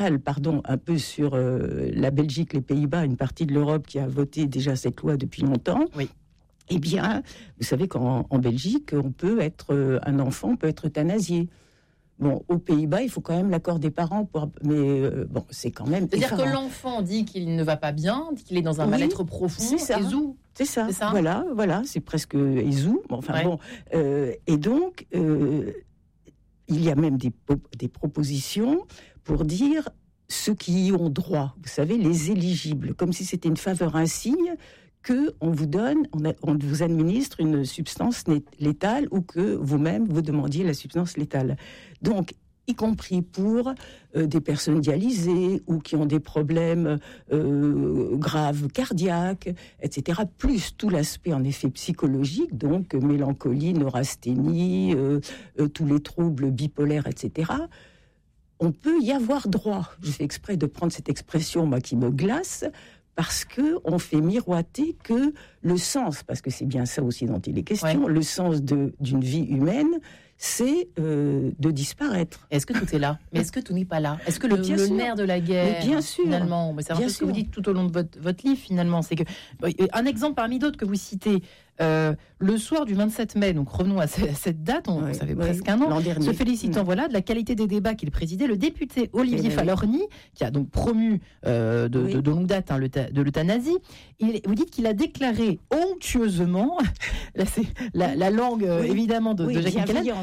un peu sur la Belgique, les Pays-Bas, une partie de l'Europe qui a voté déjà cette loi depuis longtemps. Oui. Eh bien, vous savez qu'en Belgique, un enfant peut être euthanasié. Bon, aux Pays-Bas, il faut quand même l'accord des parents, c'est quand même... C'est-à-dire que l'enfant dit qu'il ne va pas bien, dit qu'il est dans un mal-être profond, c'est ça. C'est ça. Voilà, c'est presque Ezou. Et donc, il y a même des propositions pour dire ceux qui y ont droit, vous savez, les éligibles, comme si c'était une faveur insigne que on vous donne, on vous administre une substance létale ou que vous-même vous demandiez la substance létale. Donc, y compris pour des personnes dialysées ou qui ont des problèmes graves cardiaques, etc. Plus tout l'aspect en effet psychologique, donc mélancolie, neurasthénie, tous les troubles bipolaires, etc. On peut y avoir droit. Je fais exprès de prendre cette expression, moi, qui me glace, parce qu'on fait miroiter que le sens, parce que c'est bien ça aussi dont il est question, le sens d'une vie humaine, c'est de disparaître. Est-ce que tout est là ? Mais est-ce que tout n'est pas là ? Est-ce que le nerf de la guerre, bien sûr, finalement, c'est un peu ce que vous dites tout au long de votre livre, finalement, c'est que, un exemple parmi d'autres que vous citez, le soir du 27 mai, donc revenons à cette date, ça fait presque un an, se félicitant de la qualité des débats qu'il présidait, le député Olivier Falorni, qui a donc promu de longue date de l'euthanasie, vous dites qu'il a déclaré onctueusement, là c'est la langue évidemment de Jacques Calais,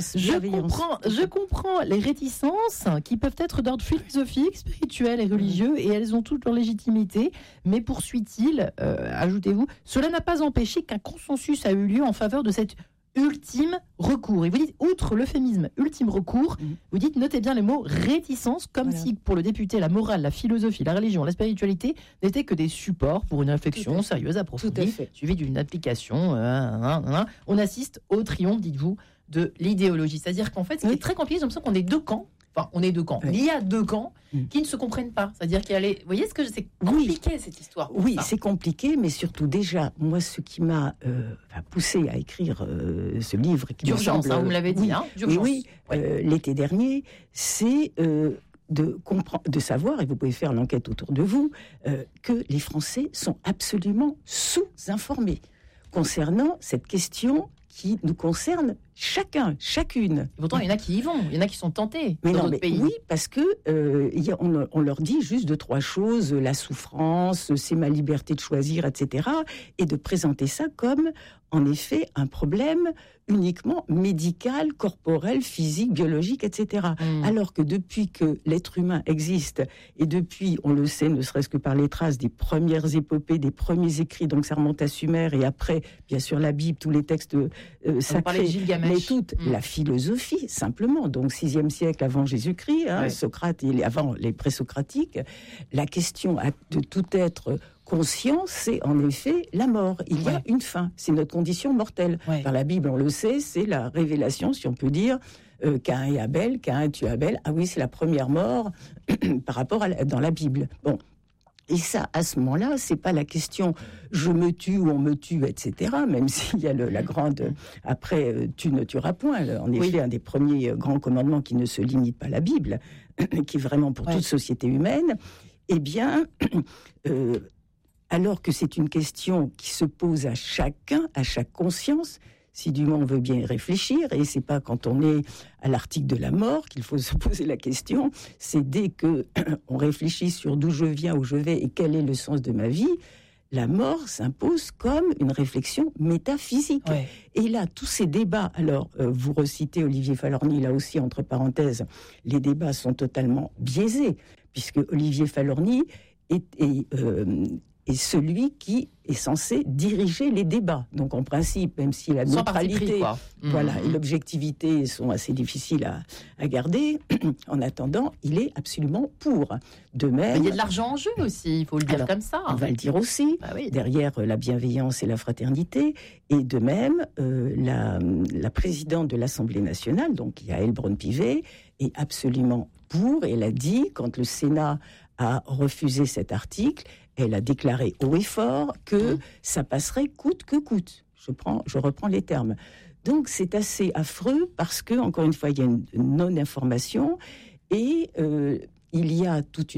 je comprends les réticences qui peuvent être d'ordre philosophique, spirituel et religieux, et elles ont toute leur légitimité, mais poursuit-il, ajoutez-vous, cela n'a pas empêché qu'un consensus a eu lieu en faveur de cet ultime recours. Et vous dites, outre l'euphémisme ultime recours, vous dites, notez bien les mots réticence, comme si pour le député, la morale, la philosophie, la religion, la spiritualité n'étaient que des supports pour une réflexion sérieuse, approfondie, suivie d'une application. On assiste au triomphe, dites-vous, de l'idéologie. C'est-à-dire qu'en fait, ce qui est très compliqué, j'ai l'impression qu'on est deux camps. Enfin, on est deux camps. Il y a deux camps qui ne se comprennent pas. C'est-à-dire qu'il y a vous voyez c'est compliqué cette histoire. Oui, c'est compliqué, mais surtout déjà, moi, ce qui m'a poussé à écrire ce livre, qui d'urgence, vous me l'avez dit, d'urgence. L'été dernier, c'est de savoir, et vous pouvez faire l'enquête autour de vous, que les Français sont absolument sous-informés concernant cette question qui nous concerne chacune. Et pourtant, il y en a qui y vont, il y en a qui sont tentés dans d'autres pays. Oui, parce que on leur dit juste 2-3 choses, la souffrance, c'est ma liberté de choisir, etc. Et de présenter ça comme, en effet, un problème uniquement médical, corporel, physique, biologique, etc. Alors que depuis que l'être humain existe, et depuis, on le sait, ne serait-ce que par les traces des premières épopées, des premiers écrits, donc ça remonte à Sumer, et après, bien sûr, la Bible, tous les textes sacrés, mais toute la philosophie, simplement, donc 6e siècle avant Jésus-Christ, Socrate et avant les présocratiques, la question de tout être conscient, c'est en effet la mort. Il y a une fin, c'est notre condition mortelle. Dans la Bible, on le sait, c'est la révélation, si on peut dire, Caïn et Abel, Caïn tue Abel. Ah oui, c'est la première mort par rapport dans la Bible. Bon. Et ça, à ce moment-là, c'est pas la question je me tue ou on me tue, etc. Même s'il y a la grande après tu ne tueras point. En effet, un des premiers grands commandements qui ne se limite pas à la Bible, qui est vraiment pour toute société humaine. Eh bien, alors que c'est une question qui se pose à chacun, à chaque conscience. Si du moins on veut bien y réfléchir, et c'est pas quand on est à l'article de la mort qu'il faut se poser la question, c'est dès que on réfléchit sur d'où je viens, où je vais et quel est le sens de ma vie, la mort s'impose comme une réflexion métaphysique. Et là, tous ces débats, alors vous recitez Olivier Falorni, là aussi entre parenthèses, les débats sont totalement biaisés, puisque Olivier Falorni est celui qui est censé diriger les débats. Donc, en principe, même si la neutralité et l'objectivité sont assez difficiles à garder, en attendant, il est absolument pour. De même... Mais il y a de l'argent en jeu aussi, il faut le dire comme ça. On va le dire aussi, derrière la bienveillance et la fraternité. Et de même, la présidente de l'Assemblée nationale, donc Yaël Braun-Pivet, est absolument pour. Elle a dit, quand le Sénat a refusé cet article, elle a déclaré haut et fort que ça passerait coûte que coûte. Je reprends les termes. Donc c'est assez affreux parce que, encore une fois, il y a une non-information et il y a toute